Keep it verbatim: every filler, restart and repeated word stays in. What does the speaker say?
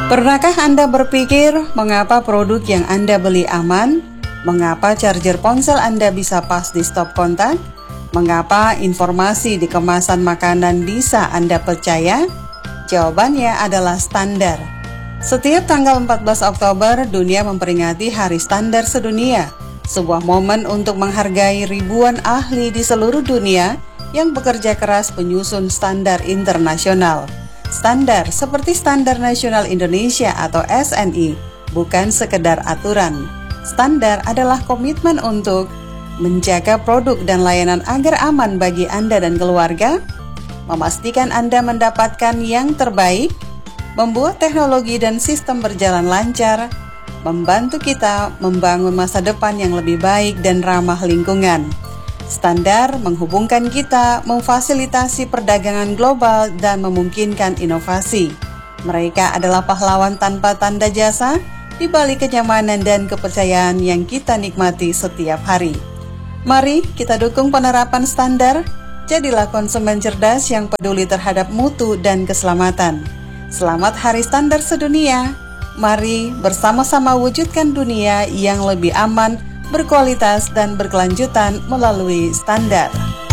Pernahkah Anda berpikir mengapa produk yang Anda beli aman? Mengapa charger ponsel Anda bisa pas di stop kontak? Mengapa informasi di kemasan makanan bisa Anda percaya? Jawabannya adalah standar. Setiap tanggal empat belas Oktober, dunia memperingati Hari Standar Sedunia, sebuah momen untuk menghargai ribuan ahli di seluruh dunia yang bekerja keras menyusun standar internasional. Standar seperti Standar Nasional Indonesia atau S N I bukan sekedar aturan. Standar adalah komitmen untuk menjaga produk dan layanan agar aman bagi Anda dan keluarga, memastikan Anda mendapatkan yang terbaik, membuat teknologi dan sistem berjalan lancar, membantu kita membangun masa depan yang lebih baik dan ramah lingkungan. Standar menghubungkan kita, memfasilitasi perdagangan global, dan memungkinkan inovasi. Mereka adalah pahlawan tanpa tanda jasa di balik kenyamanan dan kepercayaan yang kita nikmati setiap hari. Mari kita dukung penerapan standar, jadilah konsumen cerdas yang peduli terhadap mutu dan keselamatan. Selamat Hari Standar Sedunia. Mari bersama-sama wujudkan dunia yang lebih aman, berkualitas dan berkelanjutan melalui standar.